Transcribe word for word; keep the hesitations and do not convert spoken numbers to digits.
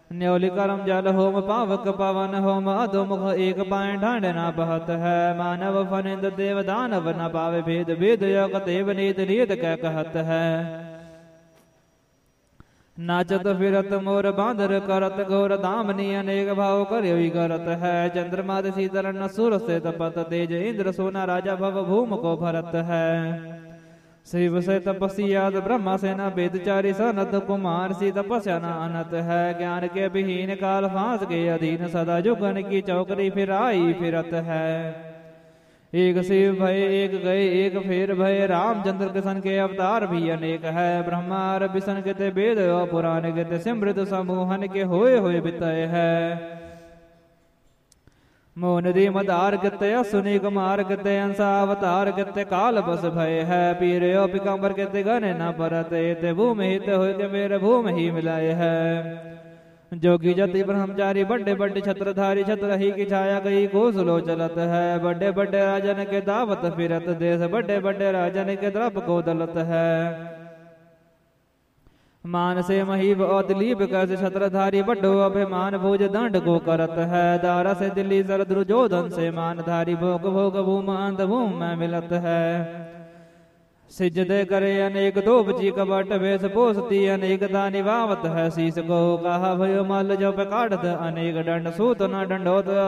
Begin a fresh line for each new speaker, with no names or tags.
न्योली करम जल होम पावक पवन होम अधोमुख एक पाए ढांड ना बहत है। मानव फनिंद देव दानव न पावे भेद भेद योग देव नीत नीत कह कहत है। नाचत फिरत मोर बांदर करत घोर दामनी अनेक भाव करई करत है। चंद्रमा शीतल न सुर से तपत तेज इंद्र सोना राजा भव भूम को भरत है। शिव से तपस्या याद ब्रह्मा से न वेदचारी सनत कुमार सी तपस्या न अनत है। ज्ञान के विहीन काल फांस के अधीन सदा जुगन की चौकरी फिराई फिरत है। एक शिव भय एक गए एक फेर भय रामचंद्र कृष्ण के अवतार भी अनेक है। ब्रह्मा विष्णु के ते वेद पुराण के ते सिमृत समूहन के होए होए बितय है। मोनदी मदार गते सुनी कुमार गते अंसा अवतार गते काल बस भय है। पीर पिकम्बर गते गने न परत ते भूमि हित हो के मेरे भूमि ही मिलाए है। जोगी जति ब्रह्मचारी बड़े बड़े छत्रधारी छत्र ही की छाया गई घोसलो चलत है। बड़े बड़े राजन के दावत फिरत देश बड़े बड़े राजन के द्रप को दलत है। मान से महीब और दिलीप कर छत्रधारी बड्डो अभिमान भोज दंड को करत है। दारा से दिल्ली सर दुर्योधन से मानधारी भोग भोग भूम अंत भूम में मिलत है। सिजदे करे अनेक धोपची कबट वेश पोसती अनेक दानी वावत है। शीस को कहा भयो मल जो पे काटत अनेक दंड सूत न दंडोत